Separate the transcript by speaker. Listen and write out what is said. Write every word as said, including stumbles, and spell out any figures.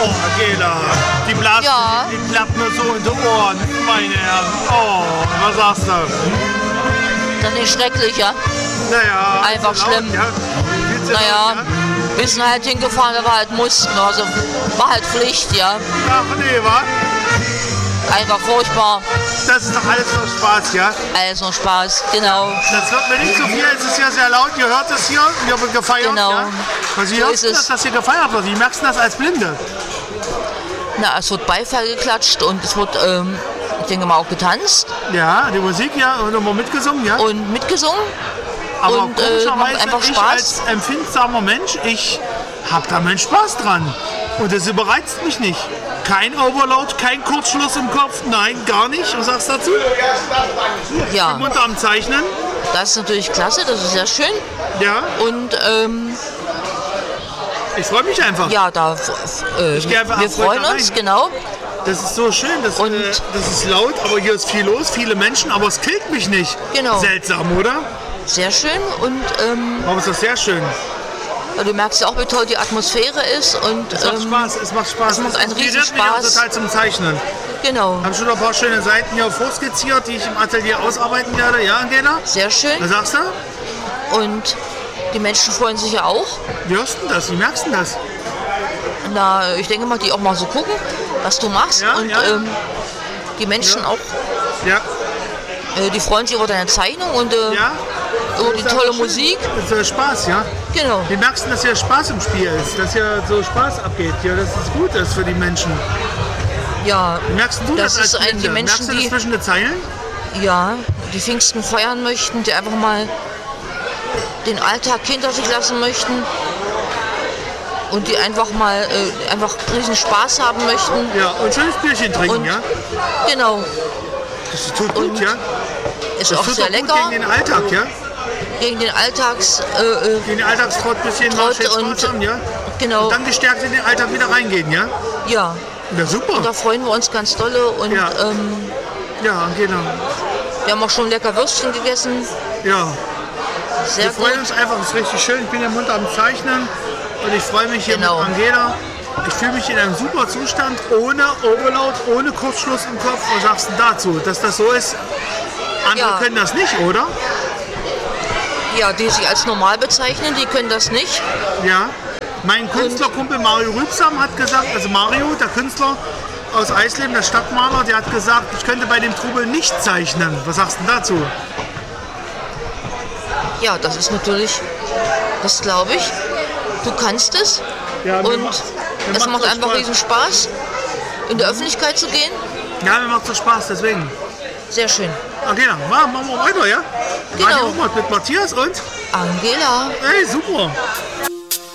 Speaker 1: Oh, Angela, die Blasen,
Speaker 2: Ja.
Speaker 1: die, die klappt mir so in die Ohren, meine Herren. Oh, was sagst du?
Speaker 2: Das ist nicht schrecklich, ja?
Speaker 1: Naja,
Speaker 2: Einfach
Speaker 1: so laut,
Speaker 2: schlimm.
Speaker 1: Ja. Viel zu
Speaker 2: Naja,
Speaker 1: laut,
Speaker 2: wir sind halt hingefahren, weil wir halt mussten. Also war halt Pflicht, ja.
Speaker 1: ja? Ach nee, wa?
Speaker 2: Einfach furchtbar.
Speaker 1: Das ist doch alles nur Spaß, ja?
Speaker 2: Alles nur Spaß, genau.
Speaker 1: Das wird mir nicht so viel, es ist ja sehr laut, ihr hört es hier, hier wird gefeiert,
Speaker 2: Genau.
Speaker 1: ja? Also, wie
Speaker 2: So
Speaker 1: hörst
Speaker 2: ist
Speaker 1: du das,
Speaker 2: es.
Speaker 1: dass hier gefeiert wird? Wie merkst du das als Blinde?
Speaker 2: Na, es wird Beifall geklatscht und es wird, ähm, ich denke mal, auch getanzt
Speaker 1: Ja, die Musik, ja, und immer mitgesungen, ja?
Speaker 2: und mitgesungen.
Speaker 1: Aber
Speaker 2: und, äh,
Speaker 1: komischerweise,
Speaker 2: macht einfach
Speaker 1: ich
Speaker 2: Spaß.
Speaker 1: als empfindsamer Mensch, ich hab da meinen Spaß dran. Und das überreizt mich nicht. Kein Overload, kein Kurzschluss im Kopf, nein, gar nicht. Was sagst du dazu?
Speaker 2: Ja,
Speaker 1: Munter am Zeichnen,
Speaker 2: das ist natürlich klasse, das ist sehr schön.
Speaker 1: ja.
Speaker 2: Und ähm,
Speaker 1: Ich freue mich einfach.
Speaker 2: ja, da f- äh,
Speaker 1: Ich geh einfach
Speaker 2: wir
Speaker 1: erfreut
Speaker 2: freuen
Speaker 1: da
Speaker 2: uns,
Speaker 1: rein.
Speaker 2: genau.
Speaker 1: Das ist so schön, das,
Speaker 2: Und-
Speaker 1: äh, das ist laut, aber hier ist viel los, viele Menschen, aber es killt mich nicht.
Speaker 2: Genau.
Speaker 1: Seltsam, oder?
Speaker 2: Sehr schön und ähm,
Speaker 1: Aber es ist sehr schön.
Speaker 2: du merkst ja auch, wie toll die Atmosphäre ist und
Speaker 1: Es macht
Speaker 2: ähm,
Speaker 1: Spaß, es macht Spaß.
Speaker 2: es macht einen
Speaker 1: inspiriert
Speaker 2: riesen
Speaker 1: mich auch
Speaker 2: Spaß.
Speaker 1: total zum Zeichnen.
Speaker 2: genau,
Speaker 1: Ich habe schon ein paar schöne Seiten hier vorskizziert, die ich im Atelier ausarbeiten werde. Ja, Angela?
Speaker 2: sehr schön.
Speaker 1: Was sagst du?
Speaker 2: Und die Menschen freuen sich ja auch.
Speaker 1: Wie hörst du das? Wie merkst du das?
Speaker 2: Na, ich denke mal, die auch mal so gucken, was du machst.
Speaker 1: Ja,
Speaker 2: und
Speaker 1: ja.
Speaker 2: Ähm, die Menschen
Speaker 1: Ja.
Speaker 2: auch,
Speaker 1: Ja,
Speaker 2: äh, die freuen sich über deine Zeichnung und äh,
Speaker 1: ja.
Speaker 2: über die
Speaker 1: Das ist
Speaker 2: tolle
Speaker 1: aber schön.
Speaker 2: Musik.
Speaker 1: Das ist Spaß, ja.
Speaker 2: Genau.
Speaker 1: Wie merkst du, dass hier Spaß im Spiel ist? Dass hier so Spaß abgeht, ja, dass es gut ist für die Menschen.
Speaker 2: Ja,
Speaker 1: Wie merkst du das,
Speaker 2: das
Speaker 1: als
Speaker 2: ist ein, die
Speaker 1: Blinde?
Speaker 2: Menschen,
Speaker 1: Merkst du das
Speaker 2: die,
Speaker 1: zwischen den Zeilen?
Speaker 2: ja, die Pfingsten feiern möchten, die einfach mal den Alltag hinter sich lassen möchten und die einfach mal äh, einfach riesen Spaß haben möchten.
Speaker 1: Ja, und schönes Bierchen trinken,
Speaker 2: Und-
Speaker 1: ja?
Speaker 2: Genau,
Speaker 1: Das tut gut,
Speaker 2: und-
Speaker 1: ja?
Speaker 2: ist
Speaker 1: Das
Speaker 2: auch
Speaker 1: tut
Speaker 2: sehr
Speaker 1: doch gut
Speaker 2: lecker
Speaker 1: gegen den Alltag, ja?
Speaker 2: gegen den Alltags, äh, äh,
Speaker 1: Gegen den Alltagstrott ein bisschen
Speaker 2: Trott
Speaker 1: mal schön
Speaker 2: und-
Speaker 1: Spaß haben, ja?
Speaker 2: genau,
Speaker 1: Und dann gestärkt in den Alltag wieder reingehen, ja?
Speaker 2: ja.
Speaker 1: Ja, super.
Speaker 2: Da freuen wir uns ganz dolle und
Speaker 1: Ja.
Speaker 2: ähm,
Speaker 1: Ja, genau.
Speaker 2: wir haben auch schon lecker Würstchen gegessen.
Speaker 1: Ja,
Speaker 2: Sehr
Speaker 1: wir freuen
Speaker 2: gut.
Speaker 1: uns einfach, das ist richtig schön. Ich bin im Mund am Zeichnen und ich freue mich hier
Speaker 2: Genau.
Speaker 1: mit Angela. Ich fühle mich in einem super Zustand, ohne Overload, ohne Kurzschluss im Kopf. Was sagst du dazu, dass das so ist? Andere
Speaker 2: Ja.
Speaker 1: können das nicht, oder?
Speaker 2: Ja, die sich als normal bezeichnen, die können das nicht.
Speaker 1: Ja. Mein Künstlerkumpel Mario Rübsam hat gesagt, also Mario, der Künstler aus Eisleben, der Stadtmaler, der hat gesagt, ich könnte bei dem Trubel nicht zeichnen. Was sagst du dazu?
Speaker 2: Ja, das ist natürlich, das glaube ich. Du kannst es
Speaker 1: Ja, mir
Speaker 2: und
Speaker 1: macht- mir
Speaker 2: es
Speaker 1: macht
Speaker 2: macht
Speaker 1: so
Speaker 2: einfach
Speaker 1: Spaß.
Speaker 2: riesen Spaß, in der Öffentlichkeit zu gehen.
Speaker 1: Ja, mir macht so Spaß, deswegen.
Speaker 2: Sehr schön.
Speaker 1: Okay, dann machen wir weiter, ja?
Speaker 2: Genau.
Speaker 1: Radio Rumort mit Matthias und...
Speaker 2: Angela.
Speaker 1: Hey, super.